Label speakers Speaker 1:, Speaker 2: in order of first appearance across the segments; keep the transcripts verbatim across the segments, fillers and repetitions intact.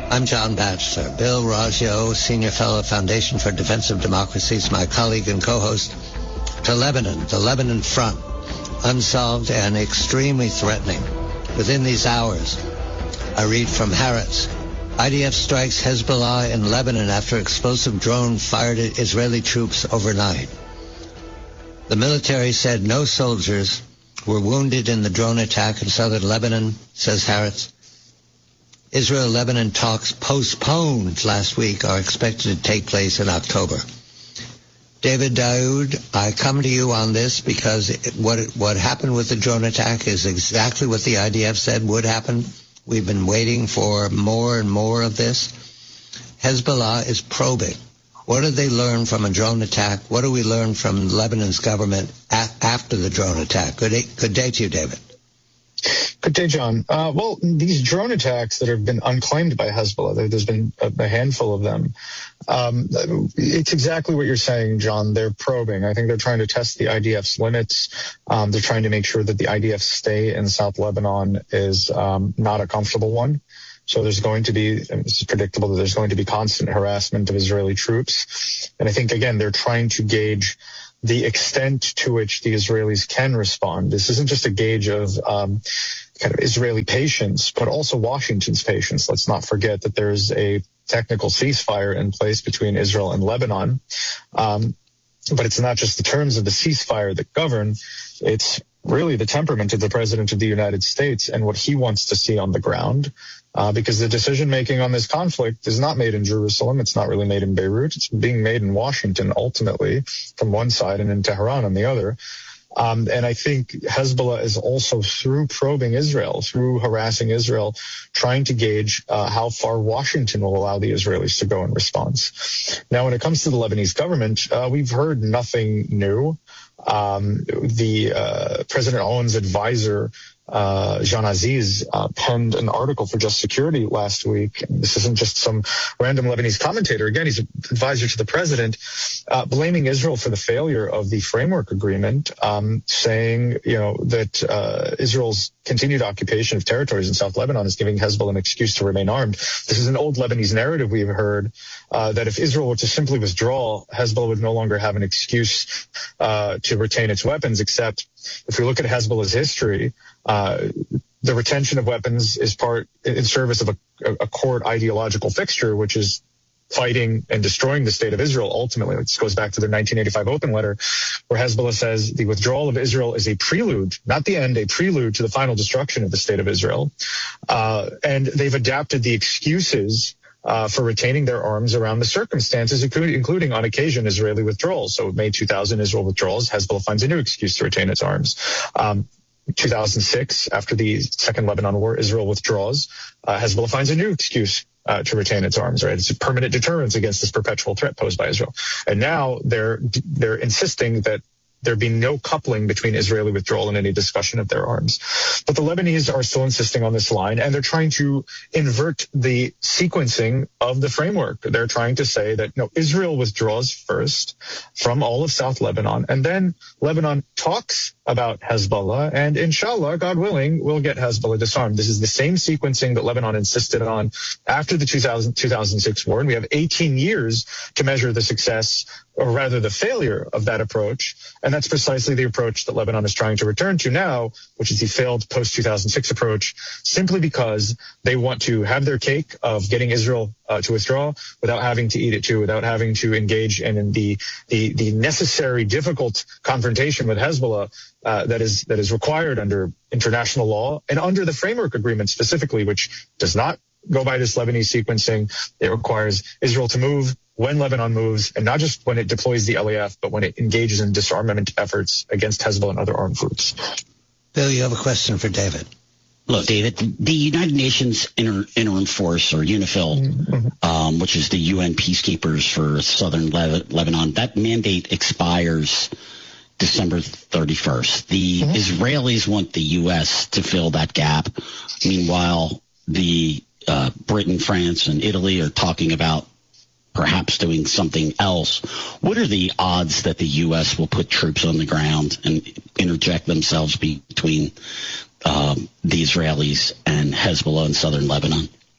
Speaker 1: I'm John Batchelor. Bill Raggio, Senior Fellow, Foundation for Defense of Democracy, is my colleague and co-host. To Lebanon, the Lebanon front, unsolved and extremely threatening. Within these hours, I read from Haaretz. I D F strikes Hezbollah in Lebanon after explosive drone fired at Israeli troops overnight. The military said no soldiers were wounded in the drone attack in southern Lebanon, says Haaretz. Israel-Lebanon talks postponed last week are expected to take place in October. David Daoud, I come to you on this because what what happened with the drone attack is exactly what the I D F said would happen. We've been waiting for more and more of this. Hezbollah is probing. What did they learn from a drone attack? What do we learn from Lebanon's government a- after the drone attack? Good day, good day to you, David.
Speaker 2: Good day, John. Uh, well, these drone attacks that have been unclaimed by Hezbollah, there's been a, a handful of them. Um, it's exactly what you're saying, John. They're probing. I think they're trying to test the I D F's limits. Um, they're trying to make sure that the I D F's stay in South Lebanon is um, not a comfortable one. So there's going to be, it's predictable that there's going to be constant harassment of Israeli troops. And I think, again, they're trying to gauge the extent to which the Israelis can respond. This isn't just a gauge of um, kind of Israeli patience, but also Washington's patience. Let's not forget that there is a technical ceasefire in place between Israel and Lebanon. Um, but it's not just the terms of the ceasefire that govern. It's really the temperament of the President of the United States and what he wants to see on the ground. Uh, because the decision-making on this conflict is not made in Jerusalem. It's not really made in Beirut. It's being made in Washington, ultimately, from one side, and in Tehran on the other. Um, and I think Hezbollah is also, through probing Israel, through harassing Israel, trying to gauge uh, how far Washington will allow the Israelis to go in response. Now, when it comes to the Lebanese government, uh, we've heard nothing new. Um, the uh, President Owen's advisor, Uh, Jean Aziz, uh, penned an article for Just Security last week. This isn't just some random Lebanese commentator. Again, he's an advisor to the president, uh, blaming Israel for the failure of the framework agreement, um, saying, you know, that uh, Israel's continued occupation of territories in South Lebanon is giving Hezbollah an excuse to remain armed. This is an old Lebanese narrative we've heard, uh, that if Israel were to simply withdraw, Hezbollah would no longer have an excuse uh, to retain its weapons, except if we look at Hezbollah's history, uh, the retention of weapons is part in service of a, a core ideological fixture, which is fighting and destroying the state of Israel. Ultimately, this goes back to their nineteen eighty-five open letter, where Hezbollah says the withdrawal of Israel is a prelude, not the end, a prelude to the final destruction of the state of Israel. Uh, and they've adapted the excuses Uh, for retaining their arms around the circumstances, including, including on occasion Israeli withdrawals. So May two thousand, Israel withdraws. Hezbollah finds a new excuse to retain its arms. Um, two thousand six, after the Second Lebanon War, Israel withdraws. Uh, Hezbollah finds a new excuse uh, to retain its arms. Right, it's a permanent deterrence against this perpetual threat posed by Israel. And now they're they're insisting that there be no coupling between Israeli withdrawal and any discussion of their arms. But the Lebanese are still insisting on this line, and they're trying to invert the sequencing of the framework. They're trying to say that, no, Israel withdraws first from all of South Lebanon, and then Lebanon talks about Hezbollah, and inshallah, God willing, we'll get Hezbollah disarmed. This is the same sequencing that Lebanon insisted on after the two thousand, two thousand six war, and we have eighteen years to measure the success, or rather the failure of that approach. And that's precisely the approach that Lebanon is trying to return to now, which is the failed post two thousand six approach, simply because they want to have their cake of getting Israel uh, to withdraw without having to eat it too, without having to engage in, in the, the the necessary, difficult confrontation with Hezbollah uh, that is that is required under international law and under the framework agreement specifically, which does not go by this Lebanese sequencing. It requires Israel to move when Lebanon moves, and not just when it deploys the L A F, but when it engages in disarmament efforts against Hezbollah and other armed groups.
Speaker 1: Bill, you have a question for David.
Speaker 3: Look, David, the United Nations Inter- Interim Force, or UNIFIL, mm-hmm. um, which is the U N peacekeepers for southern Le- Lebanon, that mandate expires December thirty-first. The mm-hmm. Israelis want the U S to fill that gap. Meanwhile, the uh, Britain, France, and Italy are talking about perhaps doing something else. What are the odds that the U S will put troops on the ground and interject themselves between um, the Israelis and Hezbollah in southern Lebanon?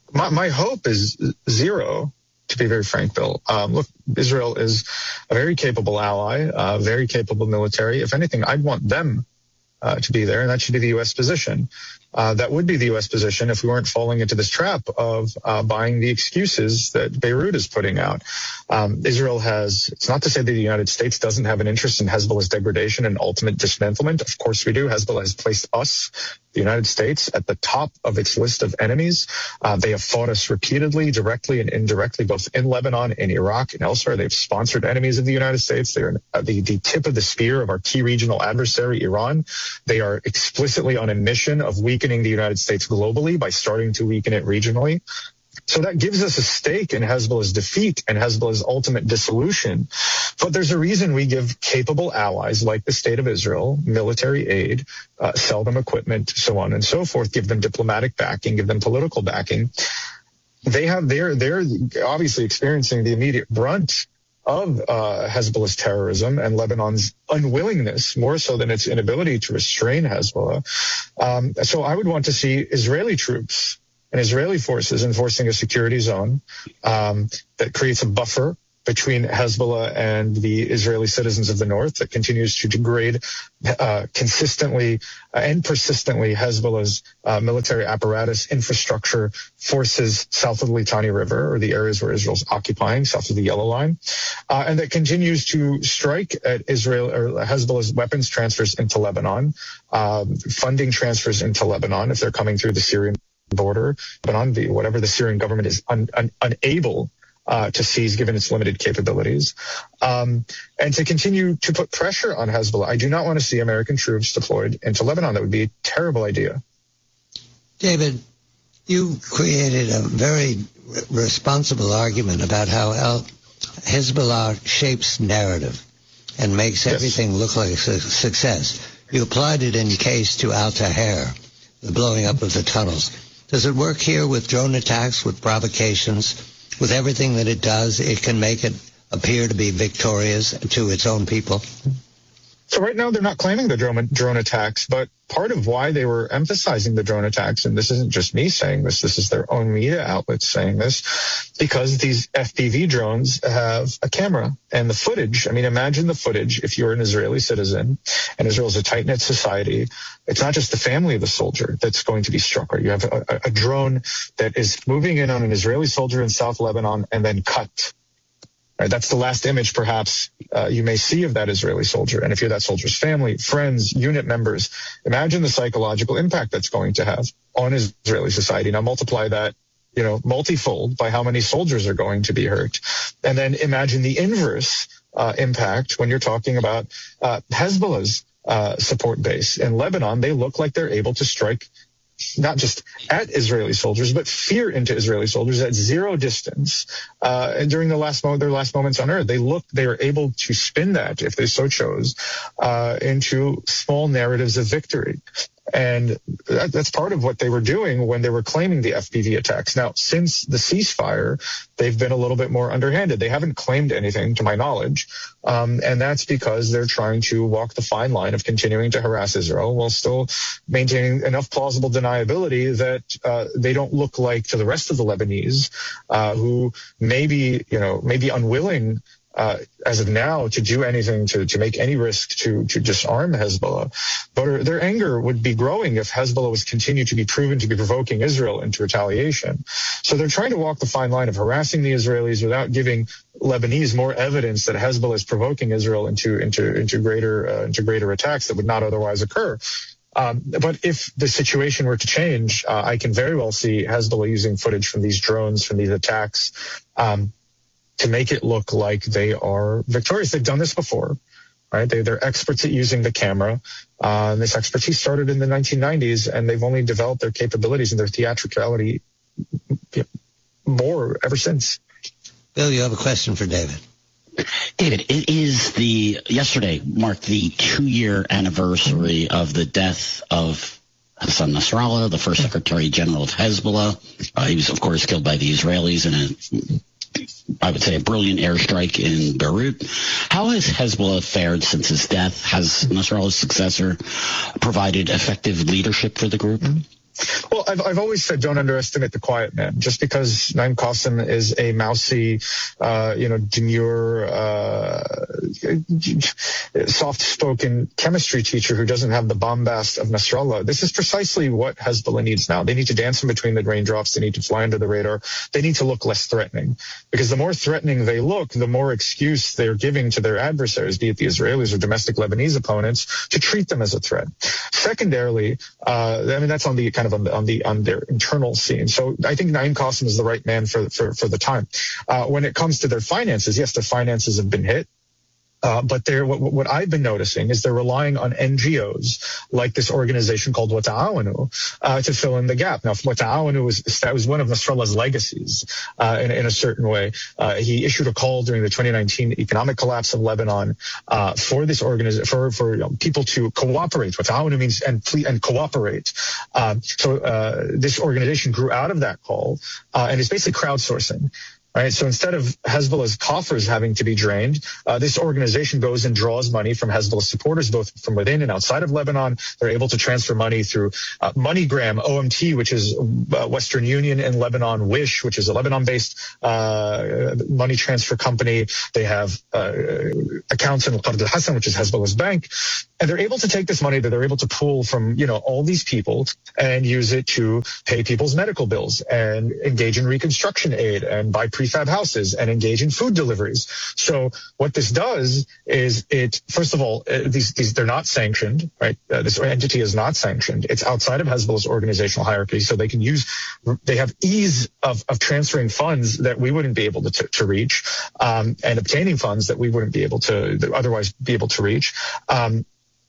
Speaker 2: my, my hope is zero, to be very frank, Bill. Um, look, Israel is a very capable ally, uh, very capable military. If anything, I'd want them uh, to be there, and that should be the U S position. Uh, that would be the U S position if we weren't falling into this trap of uh, buying the excuses that Beirut is putting out. Um, Israel has, it's not to say that the United States doesn't have an interest in Hezbollah's degradation and ultimate dismantlement. Of course we do. Hezbollah has placed us, the United States, at the top of its list of enemies. Uh, they have fought us repeatedly, directly and indirectly, both in Lebanon, in Iraq, and elsewhere. They've sponsored enemies of the United States. They're at the, the tip of the spear of our key regional adversary, Iran. They are explicitly on a mission of weakening the United States globally by starting to weaken it regionally. So that gives us a stake in Hezbollah's defeat and Hezbollah's ultimate dissolution. But there's a reason we give capable allies like the State of Israel military aid, uh, sell them equipment, so on and so forth, give them diplomatic backing, give them political backing. They have, they're, they're obviously experiencing the immediate brunt of uh, Hezbollah's terrorism and Lebanon's unwillingness, more so than its inability to restrain Hezbollah. Um, so I would want to see Israeli troops and Israeli forces enforcing a security zone um, that creates a buffer between Hezbollah and the Israeli citizens of the north that continues to degrade uh, consistently uh, and persistently Hezbollah's uh, military apparatus, infrastructure, forces south of the Litani River, or the areas where Israel's occupying, south of the Yellow Line, uh, and that continues to strike at Israel or Hezbollah's weapons transfers into Lebanon, uh, funding transfers into Lebanon if they're coming through the Syrian border, Lebanon, whatever the Syrian government is un, un, unable Uh, to seize given its limited capabilities, um, and to continue to put pressure on Hezbollah. I do not want to see American troops deployed into Lebanon. That would be a terrible idea.
Speaker 1: David, you created a very re- responsible argument about how El- Hezbollah shapes narrative and makes
Speaker 2: Yes.
Speaker 1: everything look like a su- success. You applied it in case to Al-Taher, the blowing up of the tunnels. Does it work here with drone attacks, with provocations? With everything that it does, it can make it appear to be victorious to its own people?
Speaker 2: So right now they're not claiming the drone, drone attacks, but part of why they were emphasizing the drone attacks, and this isn't just me saying this, this is their own media outlets saying this, because these F P V drones have a camera and the footage. I mean, imagine the footage if you're an Israeli citizen and Israel's a tight-knit society. It's not just the family of the soldier that's going to be struck. Right? You have a, a, a drone that is moving in on an Israeli soldier in South Lebanon and then cut. Right, that's the last image, perhaps, uh, you may see of that Israeli soldier. And if you're that soldier's family, friends, unit members, imagine the psychological impact that's going to have on Israeli society. Now multiply that, you know, multifold by how many soldiers are going to be hurt. And then imagine the inverse uh, impact when you're talking about uh, Hezbollah's uh, support base. In Lebanon, they look like they're able to strike not just at Israeli soldiers, but fear into Israeli soldiers at zero distance. Uh, and during the last moment, their last moments on earth, they look, they are able to spin that, if they so chose, uh, into small narratives of victory. And that, that's part of what they were doing when they were claiming the F P V attacks. Now, since the ceasefire, they've been a little bit more underhanded. They haven't claimed anything, to my knowledge. Um, and that's because they're trying to walk the fine line of continuing to harass Israel while still maintaining enough plausible deniability that uh, they don't look like to the rest of the Lebanese uh, who may be, you know, may be unwilling Uh, as of now, to do anything to, to make any risk to, to disarm Hezbollah. But their anger would be growing if Hezbollah was continued to be proven to be provoking Israel into retaliation. So they're trying to walk the fine line of harassing the Israelis without giving Lebanese more evidence that Hezbollah is provoking Israel into, into, into greater, uh, into greater attacks that would not otherwise occur. Um, but if the situation were to change, uh, I can very well see Hezbollah using footage from these drones, from these attacks, um, to make it look like they are victorious. They've done this before, right? They, they're experts at using the camera. Uh, and this expertise started in the nineteen nineties, and they've only developed their capabilities and their theatricality more ever since.
Speaker 1: Bill, you have a question for David.
Speaker 3: David, it is the, yesterday marked the two-year anniversary of the death of Hassan Nasrallah, the first Secretary General of Hezbollah. Uh, he was, of course, killed by the Israelis in a I would say a brilliant airstrike in Beirut. How has Hezbollah fared since his death? Has Nasrallah's successor provided effective leadership for the group?
Speaker 2: Well, I've, I've always said don't underestimate the quiet man. Just because Naim Qassem is a mousy, uh, you know, demure, uh, soft-spoken chemistry teacher who doesn't have the bombast of Nasrallah, this is precisely what Hezbollah needs now. They need to dance in between the raindrops. They need to fly under the radar. They need to look less threatening, because the more threatening they look, the more excuse they're giving to their adversaries, be it the Israelis or domestic Lebanese opponents, to treat them as a threat. Secondarily, uh, I mean, that's on the kind of on the, on the on their internal scene. So I think Naim Qassem is the right man for for, for the time. Uh, when it comes to their finances, yes, their finances have been hit. Uh, but they're, what, what I've been noticing is they're relying on N G Os like this organization called Wata'awanu uh, to fill in the gap. Now, Wata'awanu was, that was one of Nasrallah's legacies uh, in, in a certain way. Uh, he issued a call during the twenty nineteen economic collapse of Lebanon uh, for this organization, for, for you know, people to cooperate. Wata'awanu means and, and cooperate. Uh, so uh, this organization grew out of that call uh, and is basically crowdsourcing. Right. So instead of Hezbollah's coffers having to be drained, uh, this organization goes and draws money from Hezbollah supporters, both from within and outside of Lebanon. They're able to transfer money through uh, MoneyGram, O M T, which is uh, Western Union in Lebanon, Wish, which is a Lebanon-based uh, money transfer company. They have uh, accounts in Qard al-Hassan, which is Hezbollah's bank. And they're able to take this money that they're able to pull from, you know, all these people and use it to pay people's medical bills and engage in reconstruction aid and buy prefab houses and engage in food deliveries. So what this does is it, first of all, uh, these, these, they're not sanctioned, right? Uh, this entity is not sanctioned. It's outside of Hezbollah's organizational hierarchy. So they can use, they have ease of, of transferring funds that we wouldn't be able to, to, to reach, um, and obtaining funds that we wouldn't be able to otherwise be able to reach. Um,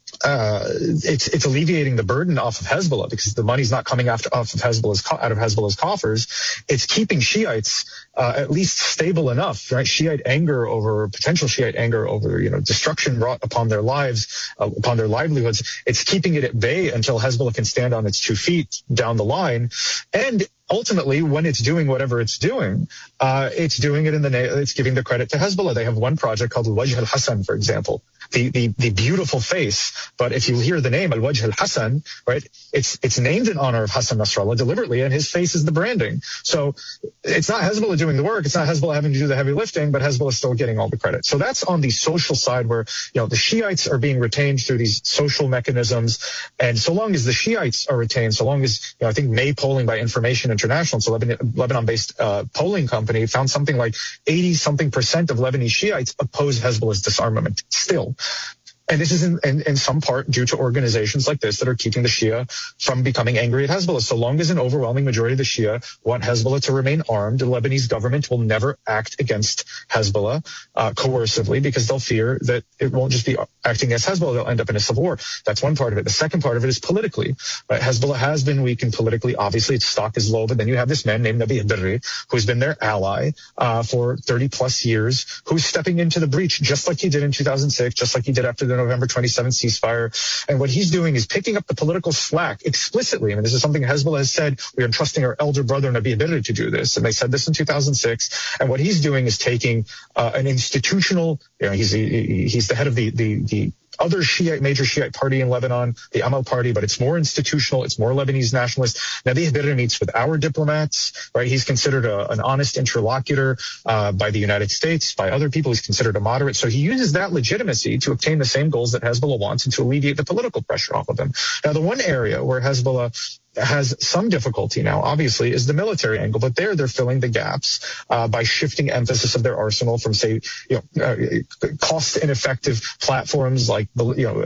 Speaker 2: Uh, it's it's alleviating the burden off of Hezbollah, because the money's not coming after, off of Hezbollah's out of Hezbollah's coffers. It's keeping Shiites uh, at least stable enough, right? Shiite anger over potential Shiite anger over you know destruction wrought upon their lives, uh, upon their livelihoods. It's keeping it at bay until Hezbollah can stand on its two feet down the line, and ultimately, when it's doing whatever it's doing, uh, it's doing it in the name, it's giving the credit to Hezbollah. They have one project called Al-Wajh al-Hassan, for example, the, the, the beautiful face. But if you hear the name Al-Wajh al-Hassan, right, it's, it's named in honor of Hassan Nasrallah deliberately, and his face is the branding. So it's not Hezbollah doing the work. It's not Hezbollah having to do the heavy lifting, but Hezbollah is still getting all the credit. So that's on the social side, where, you know, the Shiites are being retained through these social mechanisms. And so long as the Shiites are retained, so long as, you know, I think May polling by Information International, so Lebanon, Lebanon-based uh, polling company, found something like eighty something percent of Lebanese Shiites oppose Hezbollah's disarmament still. And this is in, in, in some part due to organizations like this that are keeping the Shia from becoming angry at Hezbollah. So long as an overwhelming majority of the Shia want Hezbollah to remain armed, the Lebanese government will never act against Hezbollah uh, coercively, because they'll fear that it won't just be acting against Hezbollah, they'll end up in a civil war. That's one part of it. The second part of it is politically. Right? Hezbollah has been weakened politically. Obviously, its stock is low, but then you have this man named Nabih Berri, who's been their ally uh, for thirty plus years, who's stepping into the breach just like he did in two thousand six, just like he did after the November twenty-seventh ceasefire. And what he's doing is picking up the political slack explicitly. I mean, this is something Hezbollah has said. We are entrusting our elder brother Nabih Berri to do this. And they said this in two thousand six. And what he's doing is taking uh, an institutional, you know, he's, he, he's the head of the, the, the other Shiite, major Shiite party in Lebanon, the Amal party, but it's more institutional. It's more Lebanese nationalist. Nabih Berri meets with our diplomats, right? He's considered a, an honest interlocutor uh, by the United States, by other people. He's considered a moderate. So he uses that legitimacy to obtain the same goals that Hezbollah wants and to alleviate the political pressure off of them. Now, the one area where Hezbollah has some difficulty now, obviously, is the military angle, but there they're filling the gaps uh, by shifting emphasis of their arsenal from, say, you know, uh, cost ineffective platforms like, you know,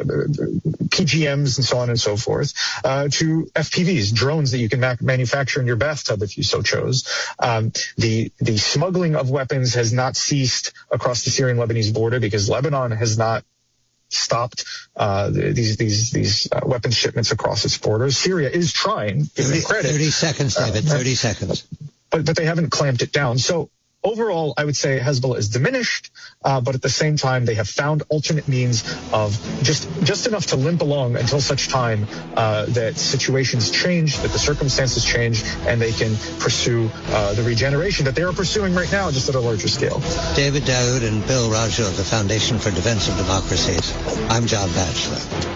Speaker 2: P G Ms and so on and so forth, uh, to F P Vs, drones that you can ma- manufacture in your bathtub if you so chose. Um, the the smuggling of weapons has not ceased across the Syrian-Lebanese border, because Lebanon has not stopped uh, these these these uh, weapons shipments across its borders. Syria is trying. Give me credit.
Speaker 1: Thirty seconds, David. Uh, Thirty seconds.
Speaker 2: But but they haven't clamped it down. So overall, I would say Hezbollah is diminished, uh, but at the same time, they have found alternate means of just just enough to limp along until such time uh, that situations change, that the circumstances change, and they can pursue uh, the regeneration that they are pursuing right now, just at a larger scale.
Speaker 1: David Daoud and Bill Rajo of the Foundation for Defense of Democracies. I'm John Batchelor.